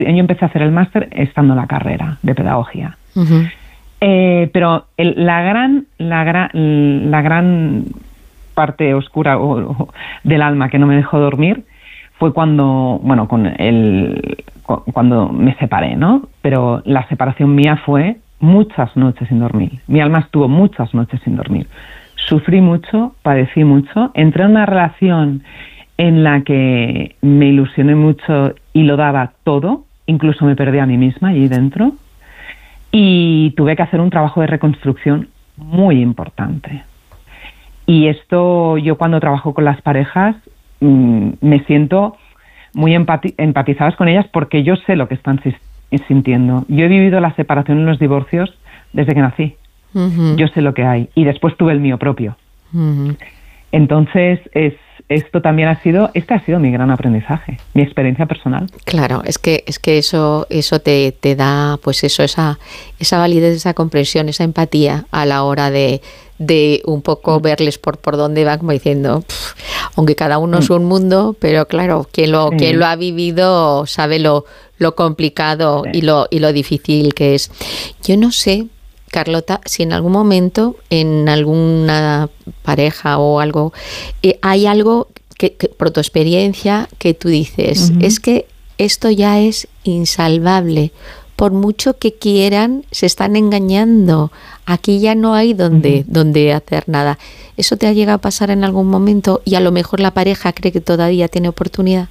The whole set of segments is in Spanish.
empecé a hacer el máster estando en la carrera de pedagogía. Uh-huh. Pero la gran parte oscura del alma que no me dejó dormir fue cuando me separé, ¿no? Pero la separación mía fue muchas noches sin dormir. Mi alma estuvo muchas noches sin dormir. Sufrí mucho, padecí mucho. Entré en una relación en la que me ilusioné mucho y lo daba todo. Incluso me perdí a mí misma allí dentro. Y tuve que hacer un trabajo de reconstrucción muy importante. Y esto, yo cuando trabajo con las parejas, me siento muy empatizadas con ellas porque yo sé lo que están sintiendo. Yo he vivido la separación y los divorcios desde que nací. Uh-huh. Yo sé lo que hay. Y después tuve el mío propio. Uh-huh. Entonces, esto también ha sido mi gran aprendizaje, mi experiencia personal. Claro, es que eso te da, pues eso, esa validez, esa comprensión, esa empatía a la hora de un poco verles por dónde van, como diciendo, aunque cada uno es un mundo, pero claro, quien lo ha vivido sabe lo complicado y lo difícil que es. Yo no sé, Carlota, si en algún momento, en alguna pareja o algo, hay algo que por tu experiencia que tú dices, uh-huh, es que esto ya es insalvable. Por mucho que quieran, se están engañando. Aquí ya no hay donde hacer nada. ¿Eso te ha llegado a pasar en algún momento y a lo mejor la pareja cree que todavía tiene oportunidad?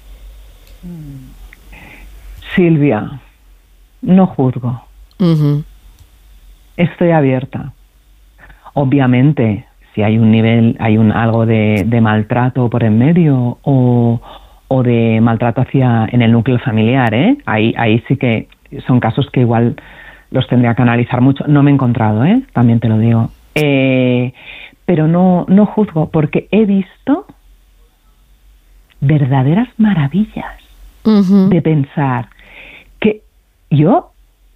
Silvia, no juzgo. Uh-huh. Estoy abierta. Obviamente, si hay un nivel, algo de maltrato por en medio o de maltrato en el núcleo familiar, ahí sí que son casos que igual los tendría que analizar mucho. No me he encontrado, también te lo digo. Pero no juzgo, porque he visto verdaderas maravillas, uh-huh, de pensar que yo...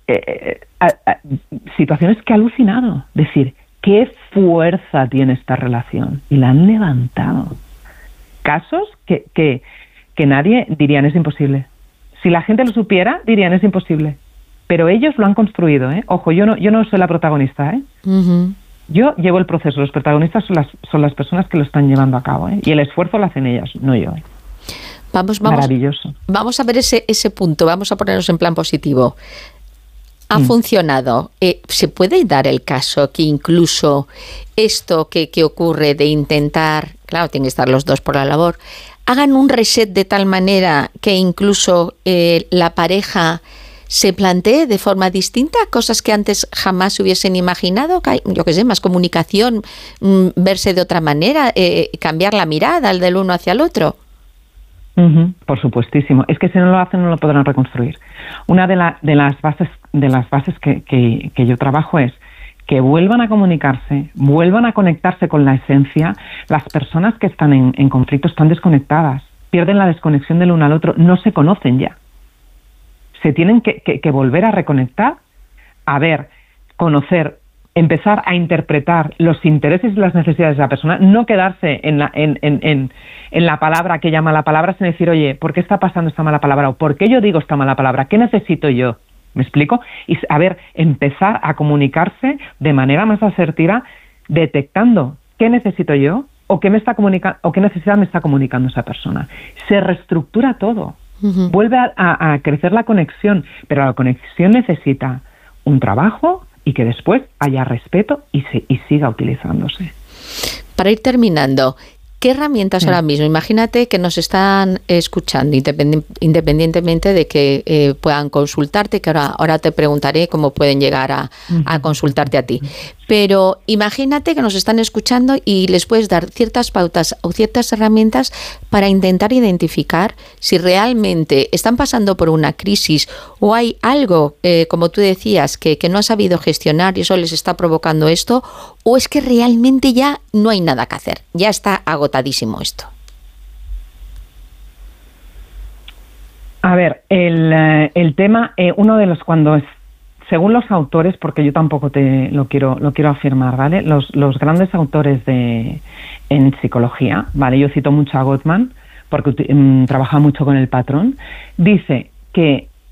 situaciones que he alucinado, decir, qué fuerza tiene esta relación, y la han levantado. Casos que nadie dirían es imposible. Si la gente lo supiera, dirían es imposible. Pero ellos lo han construido, Ojo, yo no soy la protagonista, Uh-huh. Yo llevo el proceso, los protagonistas son las personas que lo están llevando a cabo, Y el esfuerzo lo hacen ellas, no yo, Maravilloso. Vamos a ver ese punto, vamos a ponernos en plan positivo. ¿Ha funcionado? ¿Se puede dar el caso que incluso esto que ocurre de intentar, claro, tienen que estar los dos por la labor, hagan un reset de tal manera que incluso la pareja se plantee de forma distinta cosas que antes jamás se hubiesen imaginado? Yo qué sé, más comunicación, verse de otra manera, cambiar la mirada del uno hacia el otro. Uh-huh, por supuestísimo. Es que si no lo hacen no lo podrán reconstruir. Una de las bases que yo trabajo es que vuelvan a comunicarse, vuelvan a conectarse con la esencia. Las personas que están en conflicto están desconectadas, pierden la desconexión del uno al otro, no se conocen ya. Se tienen que volver a reconectar, a ver, conocer, empezar a interpretar los intereses y las necesidades de la persona, no quedarse en la palabra que llama la palabra, sin decir, oye, ¿por qué está pasando esta mala palabra? ¿O por qué yo digo esta mala palabra? ¿Qué necesito yo? ¿Me explico? Y a ver, empezar a comunicarse de manera más asertiva, detectando qué necesito yo o qué necesidad me está comunicando esa persona. Se reestructura todo. Uh-huh. Vuelve a crecer la conexión, pero la conexión necesita un trabajo y que después haya respeto y siga utilizándose. Para ir terminando, ¿qué herramientas ahora mismo? Imagínate que nos están escuchando, independientemente de que puedan consultarte, que ahora te preguntaré cómo pueden llegar a consultarte a ti. Pero imagínate que nos están escuchando y les puedes dar ciertas pautas o ciertas herramientas para intentar identificar si realmente están pasando por una crisis o hay algo, como tú decías, que no han sabido gestionar y eso les está provocando esto, o es que realmente ya no hay nada que hacer, ya está agotadísimo esto. A ver, el tema, uno de los según los autores, porque yo tampoco lo quiero afirmar, ¿vale? Los grandes autores en psicología, ¿vale? Yo cito mucho a Gottman, porque trabaja mucho con el patrón, dice que